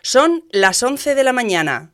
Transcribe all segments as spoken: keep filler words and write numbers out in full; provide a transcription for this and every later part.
Son las once de la mañana.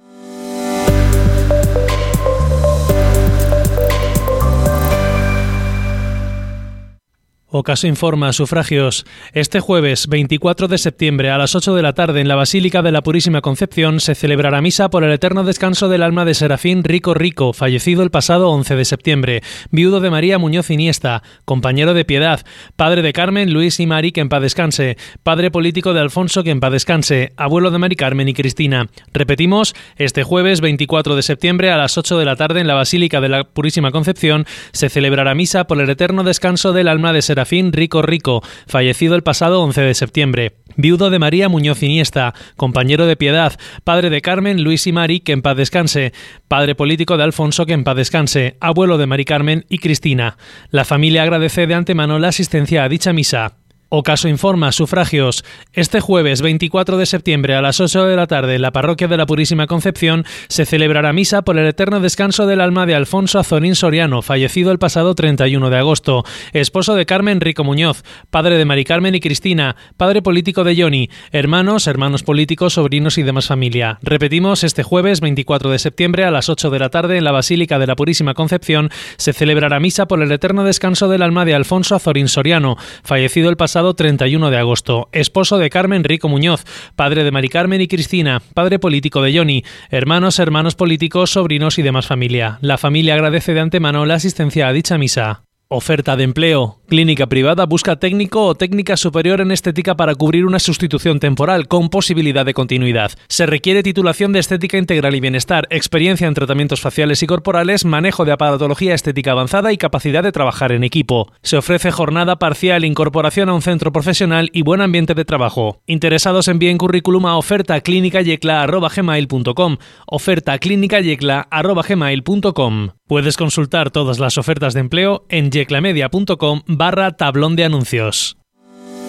Ocaso informa, sufragios. Este jueves veinticuatro de septiembre a las ocho de la tarde en la Basílica de la Purísima Concepción se celebrará misa por el eterno descanso del alma de Serafín Rico Rico, fallecido el pasado once de septiembre, viudo de María Muñoz Iniesta, compañero de Piedad, padre de Carmen, Luis y Mari, que en paz descanse, padre político de Alfonso, que en paz descanse, abuelo de Mari Carmen y Cristina. Repetimos, este jueves veinticuatro de septiembre a las ocho de la tarde en la Basílica de la Purísima Concepción se celebrará misa por el eterno descanso del alma de Serafín Serafín Rico Rico, fallecido el pasado once de septiembre, viudo de María Muñoz Iniesta, compañero de Piedad, padre de Carmen, Luis y Mari, que en paz descanse, padre político de Alfonso, que en paz descanse, abuelo de Mari Carmen y Cristina. La familia agradece de antemano la asistencia a dicha misa. Ocaso informa, sufragios. Este jueves veinticuatro de septiembre a las ocho de la tarde en la Parroquia de la Purísima Concepción se celebrará misa por el eterno descanso del alma de Alfonso Azorín Soriano, fallecido el pasado treinta y uno de agosto, esposo de Carmen Rico Muñoz, padre de Mari Carmen y Cristina, padre político de Johnny, hermanos, hermanos políticos, sobrinos y demás familia. Repetimos, este jueves veinticuatro de septiembre a las ocho de la tarde en la Basílica de la Purísima Concepción se celebrará misa por el eterno descanso del alma de Alfonso Azorín Soriano, fallecido el pasado treinta y uno de agosto, esposo de Carmen Rico Muñoz, padre de Mari Carmen y Cristina, padre político de Johnny, hermanos, hermanos políticos, sobrinos y demás familia. La familia agradece de antemano la asistencia a dicha misa. Oferta de empleo. Clínica privada busca técnico o técnica superior en estética para cubrir una sustitución temporal con posibilidad de continuidad. Se requiere titulación de estética integral y bienestar, experiencia en tratamientos faciales y corporales, manejo de aparatología estética avanzada y capacidad de trabajar en equipo. Se ofrece jornada parcial, incorporación a un centro profesional y buen ambiente de trabajo. Interesados envíen currículum a oferta clínica yecla arroba gmail punto com. oferta clínica yecla arroba gmail punto com. Puedes consultar todas las ofertas de empleo en yeclamedia punto com barra tablón de anuncios.